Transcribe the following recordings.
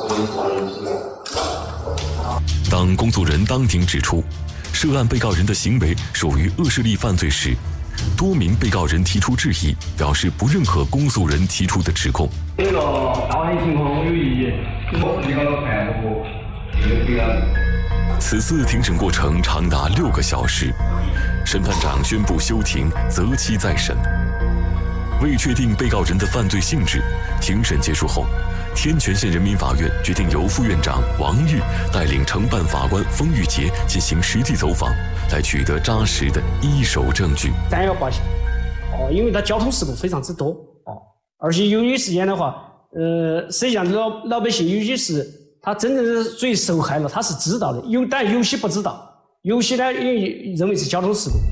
当公诉人当庭指出，涉案被告人的行为属于恶势力犯罪时，多名被告人提出质疑，表示不认可公诉人提出的指控。 这个道歉情况我有异议，我提高了判不这个。 此次庭审过程长达6个小时，审判长宣布休庭，择期再审。为确定被告人的犯罪性质，庭审结束后，天全县人民法院决定由副院长王玉带领承办法官封玉杰进行实地走访，来取得扎实的一手证据。 318项因为它交通事故非常之多而且由于事件的话，实际上老百姓有些是他真正是属于受害了，他是知道的，但有些不知道，有些呢也认为是交通事故。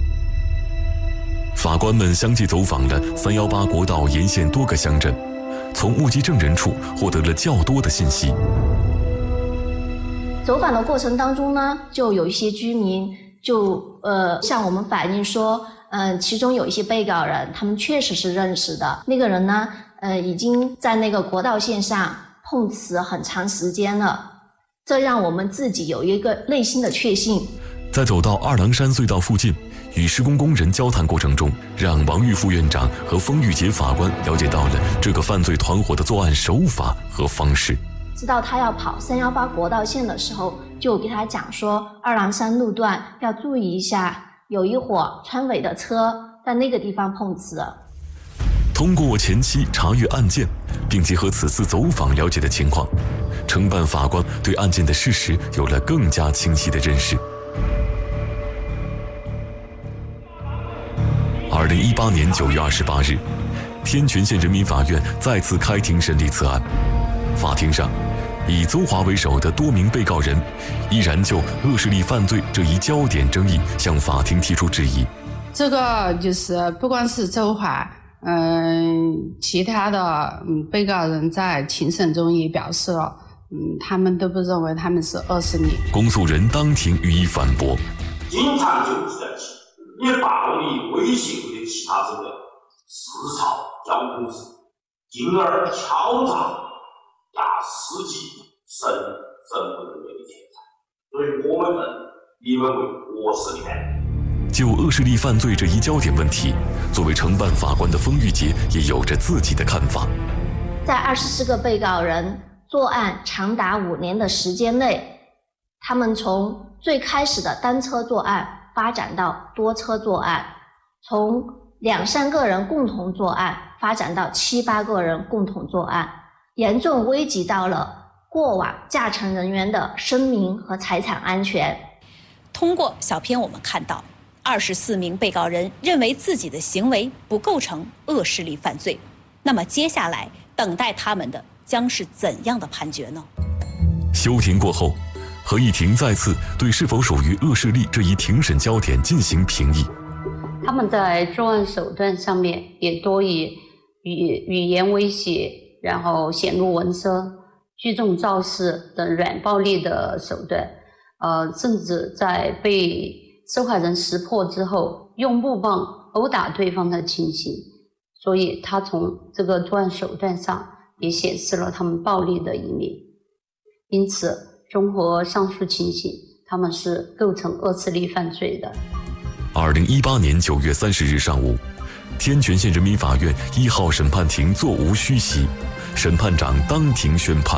法官们相继走访了318国道沿线多个乡镇，从目击证人处获得了较多的信息。 走访的过程当中呢，就有一些居民向我们反映说，其中有一些被告人他们确实是认识的，那个人呢，已经在那个国道线上碰瓷很长时间了，这让我们自己有一个内心的确信。 在走到二郎山隧道附近，与施工工人交谈过程中，让王玉副院长和封玉杰法官了解到了这个犯罪团伙的作案手法和方式。 知道他要跑318国道线的时候，就给他讲说，二郎山路段要注意一下，有一伙川尾的车在那个地方碰瓷。 通过前期查阅案件，并结合此次走访了解的情况，承办法官对案件的事实有了更加清晰的认识。2018年9月28日，天全县人民法院再次开庭审理此案。法庭上，以邹华为首的多名被告人依然就恶势力犯罪这一焦点争议向法庭提出质疑。 这个就是不光是邹华，其他的被告人在庭审中也表示了，他们都不认为他们是恶势力。 公诉人当庭予以反驳。 经常就是在以暴力威胁或者其他手段刺吵交通事，进而敲诈压司机身份人员的钱财，所以我们以为恶势力犯罪。 就恶势力犯罪这一焦点问题，作为承办法官的封玉杰也有着自己的看法。 在24个被告人作案长达5年的时间内，他们从最开始的单车作案发展到多车作案，从2-3个人共同作案发展到7-8个人共同作案，严重危及到了过往驾乘人员的生命和财产安全。 通过小片我们看到，24名被告人认为自己的行为不构成恶势力犯罪，那么接下来等待他们的将是怎样的判决呢？ 休庭过后，合议庭再次对是否属于恶势力这一庭审焦点进行评议。 他们在作案手段上面也多以语言威胁，然后显露文声、聚众肇事等软暴力的手段，甚至在被受害人识破之后，用木棒殴打对方的情形。所以他从这个作案手段上也显示了他们暴力的一面。因此，综合上述情形，他们是构成恶势力犯罪的。 2018年9月30日上午，天全县人民法院1号审判庭座无虚席，审判长当庭宣判。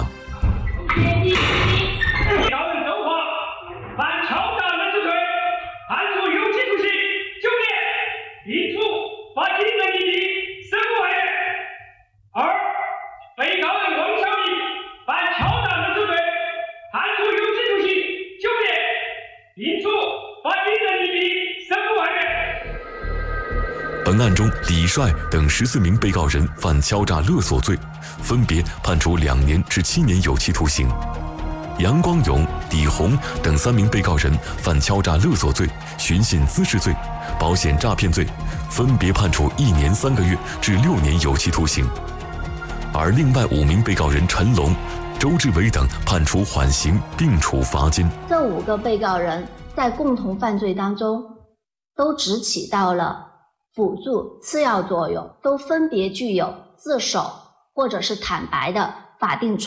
本案中，李帅等14名被告人犯敲诈勒索罪，分别判处2年至7年有期徒刑。杨光勇、李红等3名被告人犯敲诈勒索罪、寻衅滋事罪、保险诈骗罪，分别判处1年3个月至6年有期徒刑。而另外5名被告人陈龙、周志伟等判处缓刑并处罚金。 这5个被告人在共同犯罪当中都只起到了辅助次要作用，都分别具有自首或者是坦白的法定